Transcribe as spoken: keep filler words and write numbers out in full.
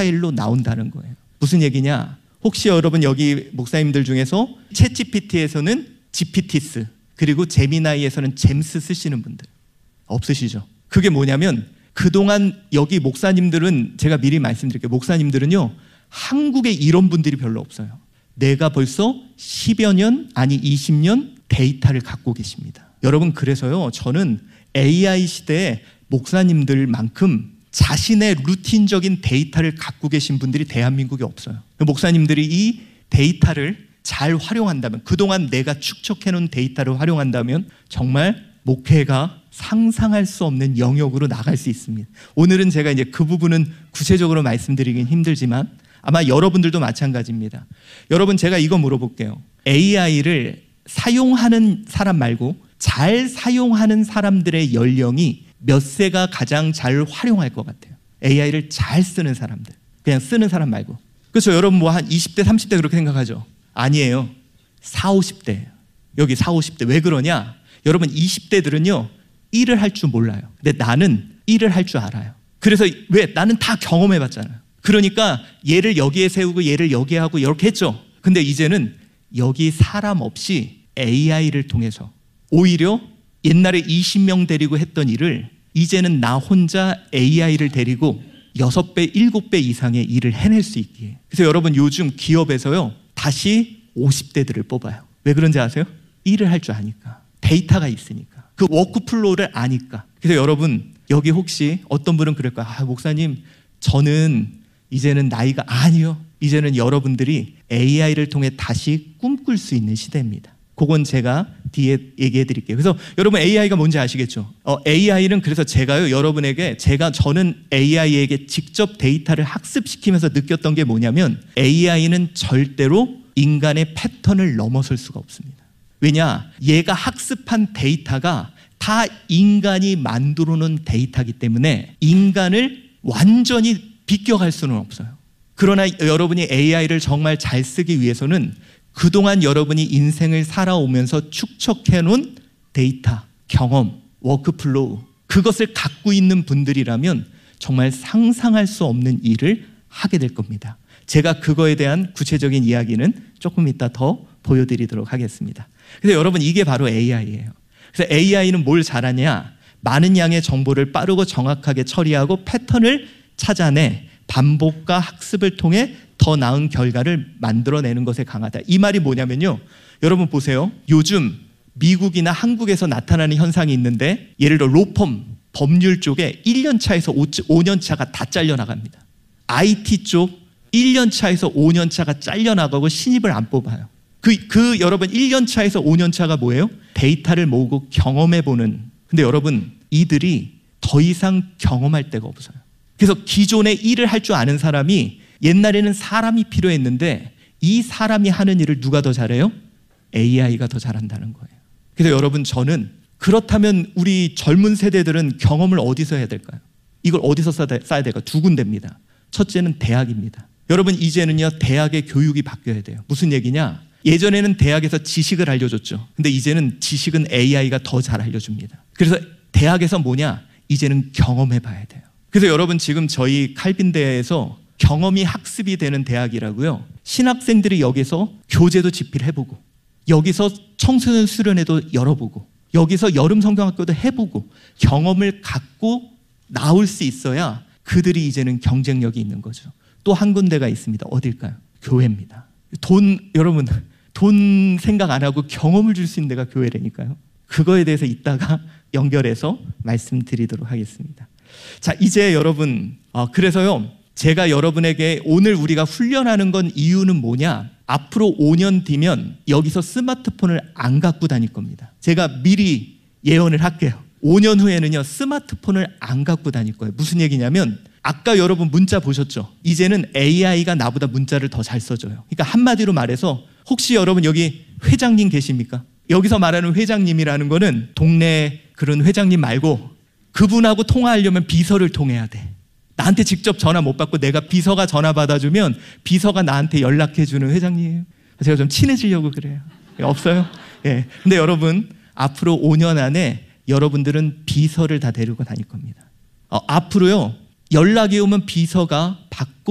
스타일로 나온다는 거예요. 무슨 얘기냐? 혹시 여러분 여기 목사님들 중에서 챗지피티에서는 지피티스 그리고 제미나이에서는 잼스 쓰시는 분들 없으시죠? 그게 뭐냐면 그동안 여기 목사님들은 제가 미리 말씀드릴게요. 목사님들은요 한국에 이런 분들이 별로 없어요. 내가 벌써 십여 년 아니 이십 년 데이터를 갖고 계십니다. 여러분 그래서요 저는 에이아이 시대에 목사님들만큼 자신의 루틴적인 데이터를 갖고 계신 분들이 대한민국에 없어요. 목사님들이 이 데이터를 잘 활용한다면 그동안 내가 축적해놓은 데이터를 활용한다면 정말 목회가 상상할 수 없는 영역으로 나갈 수 있습니다. 오늘은 제가 이제 그 부분은 구체적으로 말씀드리긴 힘들지만 아마 여러분들도 마찬가지입니다. 여러분 제가 이거 물어볼게요. 에이아이를 사용하는 사람 말고 잘 사용하는 사람들의 연령이 몇 세가 가장 잘 활용할 것 같아요? 에이아이를 잘 쓰는 사람들. 그냥 쓰는 사람 말고. 그렇죠. 여러분 뭐 한 이십 대 삼십 대 그렇게 생각하죠? 아니에요. 사오십 대예요. 여기 사오십 대. 왜 그러냐? 여러분 이십 대들은요 일을 할 줄 몰라요. 근데 나는 일을 할 줄 알아요. 그래서 왜? 나는 다 경험해봤잖아요. 그러니까 얘를 여기에 세우고 얘를 여기에 하고 이렇게 했죠. 근데 이제는 여기 사람 없이 에이아이를 통해서 오히려 옛날에 이십 명 데리고 했던 일을 이제는 나 혼자 에이아이를 데리고 여섯 배, 일곱 배 이상의 일을 해낼 수 있기에. 그래서 여러분 요즘 기업에서요 다시 오십 대들을 뽑아요. 왜 그런지 아세요? 일을 할 줄 아니까. 데이터가 있으니까. 그 워크플로우를 아니까. 그래서 여러분 여기 혹시 어떤 분은 그럴 거야. 아, 목사님 저는 이제는 나이가 아니요. 이제는 여러분들이 에이아이를 통해 다시 꿈꿀 수 있는 시대입니다. 그건 제가 뒤에 얘기해 드릴게요. 그래서 여러분 에이아이가 뭔지 아시겠죠? 어, 에이아이는 그래서 제가요 여러분에게 제가 저는 에이아이에게 직접 데이터를 학습시키면서 느꼈던 게 뭐냐면 에이아이는 절대로 인간의 패턴을 넘어설 수가 없습니다. 왜냐? 얘가 학습한 데이터가 다 인간이 만들어 놓은 데이터이기 때문에 인간을 완전히 비껴갈 수는 없어요. 그러나 여러분이 에이아이를 정말 잘 쓰기 위해서는 그동안 여러분이 인생을 살아오면서 축적해 놓은 데이터, 경험, 워크플로우 그것을 갖고 있는 분들이라면 정말 상상할 수 없는 일을 하게 될 겁니다. 제가 그거에 대한 구체적인 이야기는 조금 이따 더 보여드리도록 하겠습니다. 그래서 여러분 이게 바로 에이아이예요. 그래서 에이아이는 뭘 잘하냐? 많은 양의 정보를 빠르고 정확하게 처리하고 패턴을 찾아내 반복과 학습을 통해 더 나은 결과를 만들어내는 것에 강하다. 이 말이 뭐냐면요. 여러분 보세요. 요즘 미국이나 한국에서 나타나는 현상이 있는데 예를 들어 로펌, 법률 쪽에 일 년 차에서 오 년 차가 다 잘려나갑니다. 아이티 쪽 일 년 차에서 오 년 차가 잘려나가고 신입을 안 뽑아요. 그, 그 여러분 일 년 차에서 오 년 차가 뭐예요? 데이터를 모으고 경험해보는. 근데 여러분 이들이 더 이상 경험할 데가 없어요. 그래서 기존에 일을 할 줄 아는 사람이 옛날에는 사람이 필요했는데 이 사람이 하는 일을 누가 더 잘해요? 에이아이가 더 잘한다는 거예요. 그래서 여러분 저는 그렇다면 우리 젊은 세대들은 경험을 어디서 해야 될까요? 이걸 어디서 쌓아야 될까요? 두 군데입니다. 첫째는 대학입니다. 여러분 이제는요 대학의 교육이 바뀌어야 돼요. 무슨 얘기냐? 예전에는 대학에서 지식을 알려줬죠. 근데 이제는 지식은 에이아이가 더 잘 알려줍니다. 그래서 대학에서 뭐냐? 이제는 경험해 봐야 돼요. 그래서 여러분 지금 저희 칼빈대에서 경험이 학습이 되는 대학이라고요. 신학생들이 여기서 교재도 집필해보고 여기서 청소년 수련회도 열어보고 여기서 여름 성경학교도 해보고 경험을 갖고 나올 수 있어야 그들이 이제는 경쟁력이 있는 거죠. 또 한 군데가 있습니다. 어딜까요? 교회입니다. 돈 여러분 돈 생각 안 하고 경험을 줄 수 있는 데가 교회라니까요. 그거에 대해서 이따가 연결해서 말씀드리도록 하겠습니다. 자 이제 여러분 어, 그래서요 제가 여러분에게 오늘 우리가 훈련하는 건 이유는 뭐냐? 앞으로 오 년 뒤면 여기서 스마트폰을 안 갖고 다닐 겁니다. 제가 미리 예언을 할게요. 오 년 후에는요 스마트폰을 안 갖고 다닐 거예요. 무슨 얘기냐면 아까 여러분 문자 보셨죠? 이제는 에이아이가 나보다 문자를 더 잘 써줘요. 그러니까 한마디로 말해서 혹시 여러분 여기 회장님 계십니까? 여기서 말하는 회장님이라는 거는 동네 그런 회장님 말고 그분하고 통화하려면 비서를 통해야 돼. 나한테 직접 전화 못 받고 내가 비서가 전화 받아주면 비서가 나한테 연락해주는 회장님이에요. 제가 좀 친해지려고 그래요. 없어요? 예. 근데 여러분 앞으로 오 년 안에 여러분들은 비서를 다 데리고 다닐 겁니다. 어, 앞으로요 연락이 오면 비서가 받고